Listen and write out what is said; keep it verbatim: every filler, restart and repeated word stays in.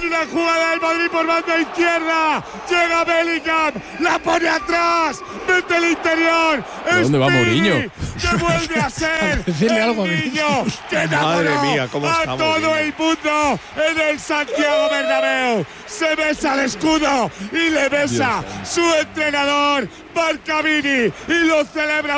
la jugada del Madrid por banda izquierda. Llega Bellingham, la pone atrás, mete el interior. ¿De dónde va Mourinho? Que vuelve a ser Decirle el algo a niño que enamoró Madre mía, cómo a está todo Mourinho. el mundo en el Santiago Bernabéu. Se besa el escudo y le besa su entrenador Marcavini y lo celebra